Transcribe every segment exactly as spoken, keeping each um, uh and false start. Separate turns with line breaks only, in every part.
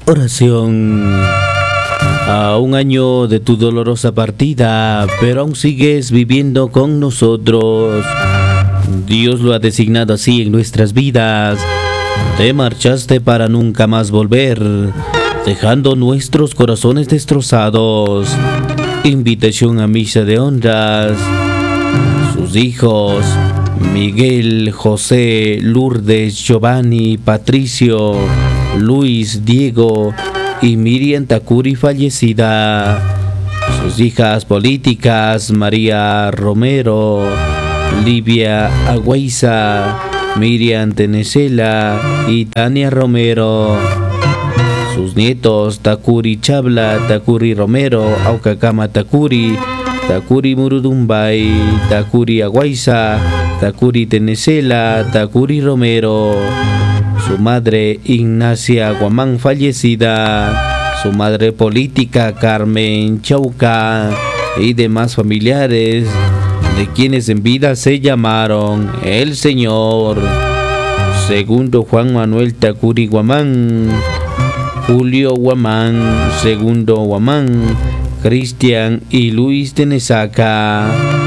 Oración. A un año de tu dolorosa partida, pero aún sigues viviendo con nosotros. Dios lo ha designado así en nuestras vidas. Te marchaste para nunca más volver, dejando nuestros corazones destrozados. Invitación a misa de honras. Sus hijos: Miguel, José, Lourdes, Giovanni, Patricio, Luis, Diego y Miriam Takuri, fallecida. Sus hijas políticas: María Romero, Livia Aguaiza, Miriam Tenesela y Tania Romero. Sus nietos: Takuri Chabla, Takuri Romero, Aucacama Takuri, Takuri Murudumbay, Takuri Aguaiza, Takuri Tenesela, Takuri Romero. Su madre Ignacia Guamán, fallecida. Su madre política Carmen Chauca y demás familiares de quienes en vida se llamaron el Señor. Segundo Juan Manuel Takuri Guamán, Julio Guamán, Segundo Guamán, Cristian y Luis Tenesaca,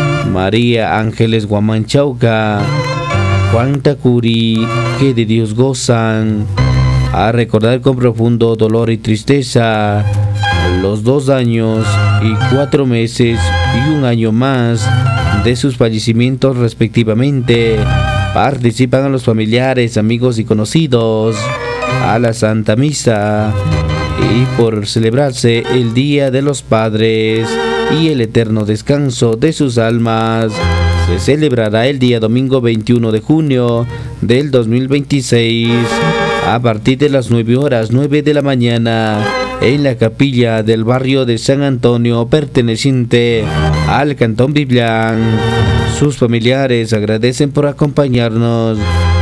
María Ángeles Guamán Chauca, Juan Takuri, que de Dios gozan. A recordar con profundo dolor y tristeza los dos años y cuatro meses y un año más de sus fallecimientos respectivamente. Participan a los familiares, amigos y conocidos a la Santa Misa, y por celebrarse el Día de los Padres y el eterno descanso de sus almas, se celebrará el día domingo veintiuno de junio del dos mil veintiséis a partir de las nueve horas nueve de la mañana en la capilla del barrio de San Antonio, perteneciente al Cantón Biblián. Sus familiares agradecen por acompañarnos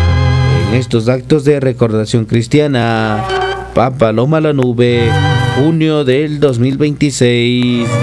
en estos actos de recordación cristiana. Papa Loma la Nube, junio del dos mil veintiséis.